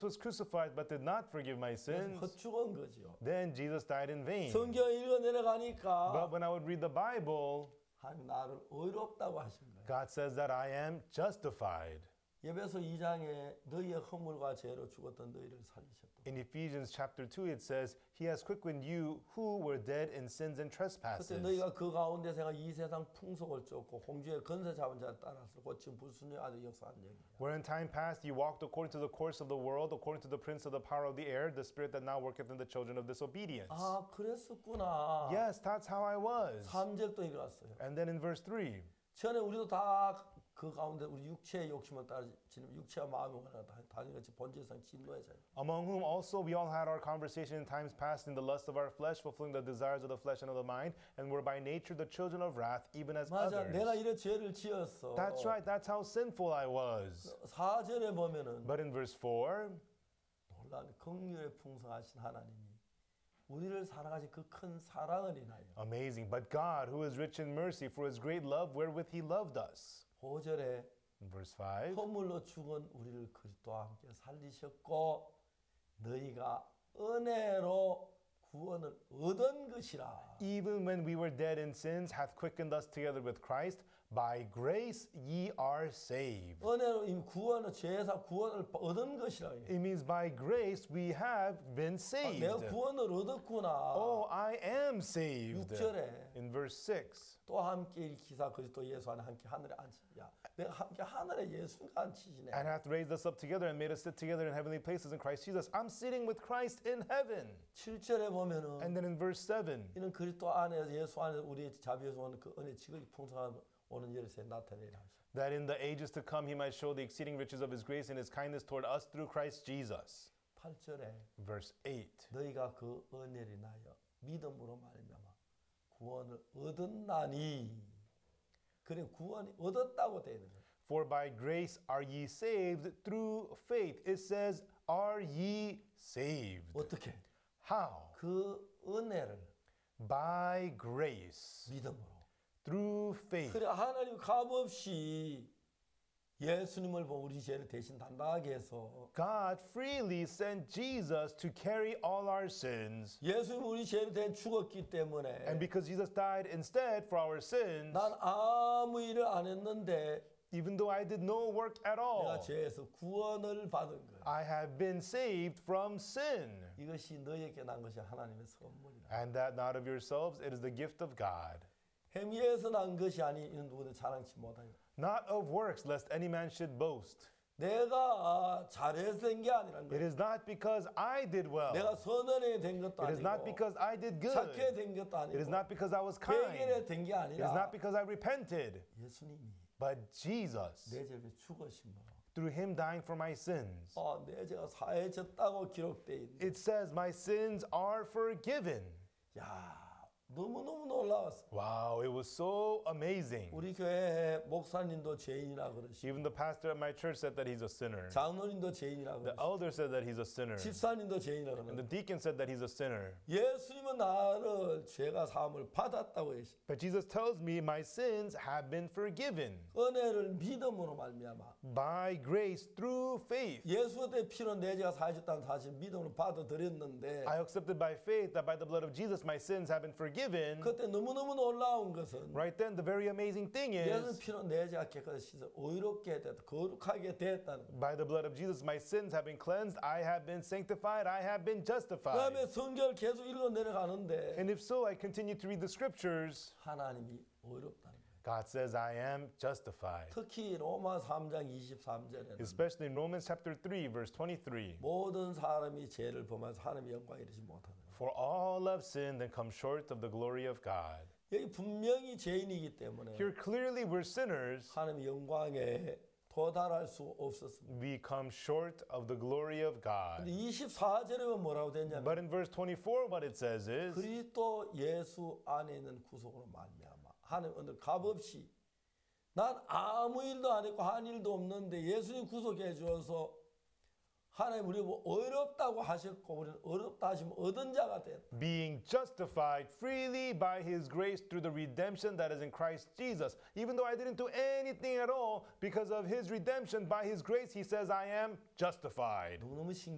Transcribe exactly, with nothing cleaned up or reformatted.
was crucified but did not forgive my sins, 헛죽은 거죠. then Jesus died in vain. 성경 읽어 내려가니까 But when I would read the Bible, 하나님 나를 의롭다고 하신 거예요. God says that I am justified. 에베소 이 장에 너희의 허물과 죄로 죽었던 너희를 살리셨다. In Ephesians chapter two, it says, He has quickened you who were dead in sins and 그때 trespasses. 너희가 그 가운데 생각 이 세상 풍속을 쫓고 홍주의 건세 잡은 자를 따라서 고친 불순의 아들 역사하는 얘기야. Where in time past you walked according to the course of the world, according to the prince of the power of the air, the spirit that now worketh in the children of disobedience. 아, 그랬었구나. Yes, that's how I was. 삼 절 또 일어났어요. And then in verse three, 전에 우리도 다 그 가운데 우리 육체의 욕심을 따라 지금 육체와 마음이 원하는 당연히 본질상 진노의 자유. among whom also we all had our conversation in times past in the lust of our flesh, fulfilling the desires of the flesh and of the mind, and were by nature the children of wrath, even as 맞아, others. 내가 이런 죄를 지었어. That's right, that's how sinful I was. 사 절에 보면은 But in verse four, 놀라운 긍휼에 풍성하신 하나님이 우리를 사랑하신 그 큰 사랑을 인하여 amazing, but God, who is rich in mercy, for his great love wherewith he loved us. 오 절에 In verse five, 허물로 죽은 우리를 그리스도와 함께 살리셨고 너희가 은혜로 구원을 얻은 것이라. even when we were dead in sins, hath quickened us together with Christ. By grace ye are saved. 은혜로 이미 구원을 죄에서 구원을 얻은 것이라. It means by grace we have been 아, saved. 내가 구원을 얻었구나. Oh, I am saved. 육 절에 In verse six, 또 함께 일으키사 그리스도 예수 안에 함께 하늘에 앉히. 야, 내가 함께 하늘에 예수가 앉히시네. and hath raised us up together and made us sit together in heavenly places in Christ Jesus. I'm sitting with Christ in heaven. 칠 절에 보면은 And then in verse seven, 이는 그리스도 안에 예수 안에 우리의 자비에서 오는 그 은혜 지극히 풍성한 오는 열쇠 나타내라 하시오. that in the ages to come he might show the exceeding riches of his grace and his kindness toward us through Christ Jesus. 팔 절에 Verse eight, 너희가 그 은혜를 인하여 믿음으로 말미암아 구원을 얻었나니. 그래 구원이 얻었다고 되어 있는 거예요. for by grace are ye saved through faith. It says, are ye saved? 어떻게? How? 그 은혜를 By grace, 믿음으로. through faith. 그래 하나님 값없이 예수님을 보고 우리 죄를 대신 담당하게 해서 God freely sent Jesus to carry all our sins. 예수님 우리 죄를 대신 죽었기 때문에 And because Jesus died instead for our sins, 난 아무 일을 안 했는데 even though I did no work at 내가 all, 죄에서 구원을 받은 거야. I have been saved from sin. 이것이 너에게 난 것이 하나님의 선물이라. And that not of yourselves, it is the gift of God. 행위에서 난 것이 아니 이는 누구든 자랑치 못하니. Not of works, lest any man should boast. 내가 잘해서 된 게 아니란 It 거야. is not because I did well. 내가 선언에 된 것도 It is not 아니고 because I did 착해 good. 된 것도 It is 아니고 not because I was kind. 회개에 된 게 It is 아니라 not because I repented. 예수님이 But Jesus, 내 죄를 죽으심으로 through him dying for my sins, 아, 내 죄가 사해졌다고 기록되어 있는. it says my sins are forgiven. 야, 너무너무 놀라웠어. Wow, it was so amazing. 우리 교회 목사님도 죄인이라 그러시고 Even the pastor at my church said that he's a sinner. 장로님도 죄인이라 The 그러시고 elder said that he's a sinner. 집사님도 죄인이라 And 그러시고 the deacon said that he's a sinner. 예수님은 나를 죄가 사함을 받았다고 했어. But Jesus tells me my sins have been forgiven 은혜를 믿음으로 말미암아 by grace through faith. 예수의 피로 내 죄가 사해졌다는 사실 믿음으로 받아들였는데 I accepted by faith that by the blood of Jesus my sins have been forgiven. 그때 너무너무 놀라운 것은 Right then, the very amazing thing 예수 is, 피로 내 죄가 깨끗이 씻어 의롭게 됐다. 거룩하게 됐다는 거예요. by the blood of Jesus my sins have been cleansed, I have been sanctified, I have been 그 다음에 justified. 성경을 계속 읽어 내려가는데 And if so, I continue to read the scriptures. 하나님이 의롭다는 거예요. God says I am justified. 특히 로마 삼 장 이십삼 절에는 Especially in Romans chapter three, verse twenty-three. 모든 사람이 죄를 범해서 하나님의 영광에 이르지 못하는 거예요. For all have sinned and come short of the glory of God. 여기 분명히 죄인이기 때문에 Here clearly we're sinners. 하나님의 영광에 도달할 수 없었습니다. We come short of the glory of God. 근데 이십사 절에 보면 뭐라고 됐냐면 But in verse twenty-four, what it says is, 그리스도 예수 안에 있는 구속으로 말미암아 하나님 오늘 값없이 난 아무 일도 안 했고 한 일도 없는데 예수님 구속해 주어서 하나님 우리 뭐 어렵다고 하셨고 우리는 어렵다 하시면 얻은 자가 됐다. being justified freely by his grace through the redemption that is in Christ Jesus. Even though I didn't do anything at all, because of his redemption, by his grace, he says I am justified. 너무너무 신기해요.